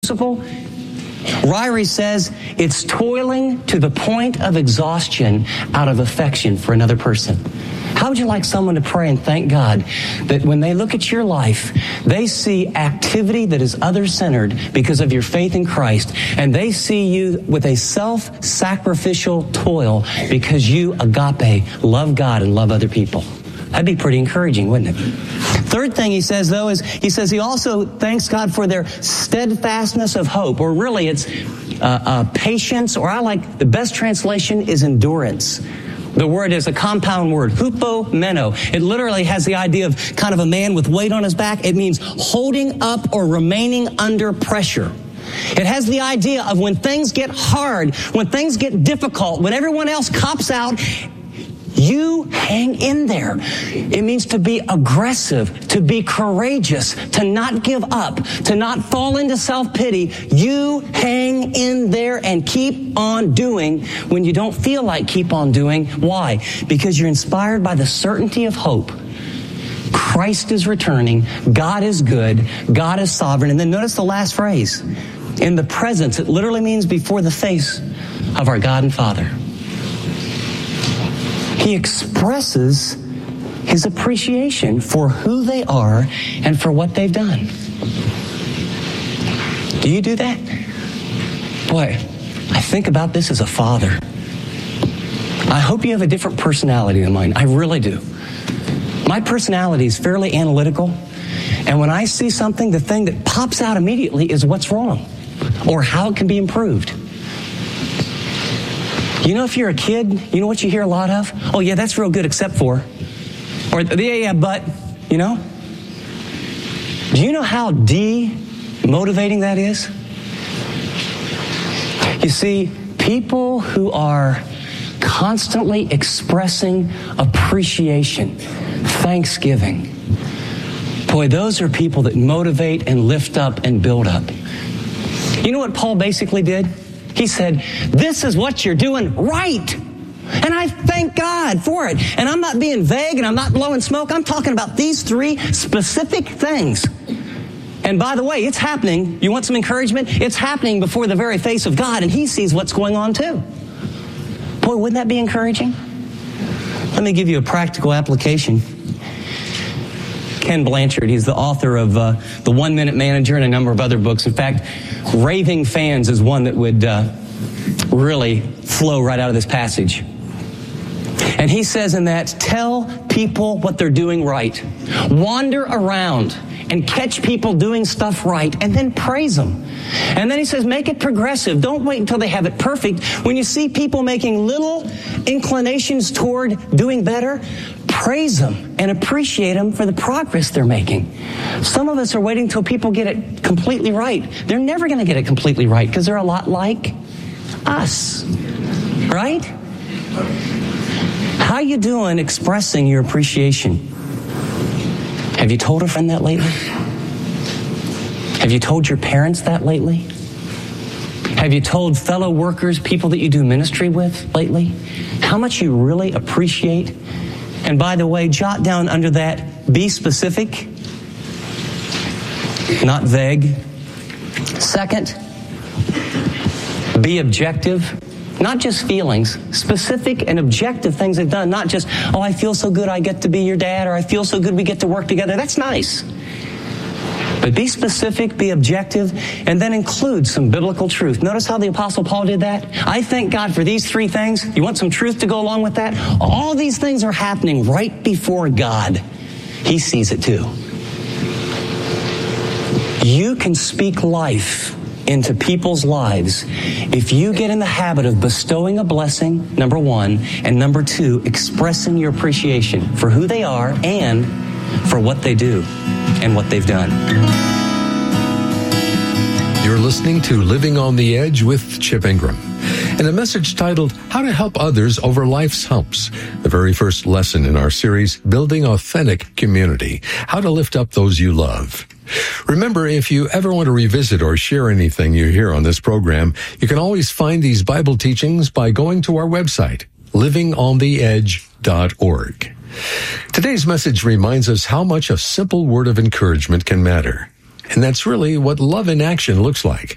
principle? Ryrie says it's toiling to the point of exhaustion out of affection for another person. How would you like someone to pray and thank God that when they look at your life, they see activity that is other-centered because of your faith in Christ, and they see you with a self-sacrificial toil because you, agape, love God and love other people? That'd be pretty encouraging, wouldn't it? Third thing he says, though, is he also thanks God for their steadfastness of hope, or really it's patience, or I like the best translation is endurance. The word is a compound word, hupomeno. It literally has the idea of kind of a man with weight on his back. It means holding up or remaining under pressure. It has the idea of when things get hard, when things get difficult, when everyone else cops out, you hang in there. It means to be aggressive, to be courageous, to not give up, to not fall into self-pity. You hang in there and keep on doing when you don't feel like keep on doing. Why? Because you're inspired by the certainty of hope. Christ is returning. God is good. God is sovereign. And then notice the last phrase. In the presence, it literally means before the face of our God and Father. He expresses his appreciation for who they are and for what they've done. Do you do that? Boy, I think about this as a father. I hope you have a different personality than mine. I really do. My personality is fairly analytical, and when I see something, the thing that pops out immediately is what's wrong or how it can be improved. You know, if you're a kid, you know what you hear a lot of? Oh, yeah, that's real good except for. Or, yeah, but, you know? Do you know how demotivating that is? You see, people who are constantly expressing appreciation, thanksgiving, boy, those are people that motivate and lift up and build up. You know what Paul basically did? He said, this is what you're doing right. And I thank God for it. And I'm not being vague and I'm not blowing smoke. I'm talking about these three specific things. And by the way, it's happening. You want some encouragement? It's happening before the very face of God, and he sees what's going on too. Boy, wouldn't that be encouraging? Let me give you a practical application. Ken Blanchard, he's the author of The 1 Minute Manager and a number of other books. In fact, Raving Fans is one that would really flow right out of this passage. And he says in that, tell people what they're doing right. Wander around and catch people doing stuff right, and then praise them. And then he says, make it progressive. Don't wait until they have it perfect. When you see people making little inclinations toward doing better, praise them and appreciate them for the progress they're making. Some of us are waiting until people get it completely right. They're never going to get it completely right because they're a lot like us, right? How you doing expressing your appreciation? Have you told a friend that lately? Have you told your parents that lately? Have you told fellow workers, people that you do ministry with lately, how much you really appreciate? And by the way, jot down under that, be specific, not vague. Second, be objective. Not just feelings, specific and objective things they've done. Not just, oh, I feel so good I get to be your dad, or I feel so good we get to work together. That's nice. But be specific, be objective, and then include some biblical truth. Notice how the Apostle Paul did that? I thank God for these three things. You want some truth to go along with that? All these things are happening right before God. He sees it too. You can speak life into people's lives if you get in the habit of bestowing a blessing, number one, and number two, expressing your appreciation for who they are and for what they do and what they've done. You're listening to Living on the Edge with Chip Ingram, and a message titled, How to Help Others Over Life's Humps, the very first lesson in our series, Building Authentic Community, How to Lift Up Those You Love. Remember, if you ever want to revisit or share anything you hear on this program, you can always find these Bible teachings by going to our website, livingontheedge.org. Today's message reminds us how much a simple word of encouragement can matter. And that's really what love in action looks like.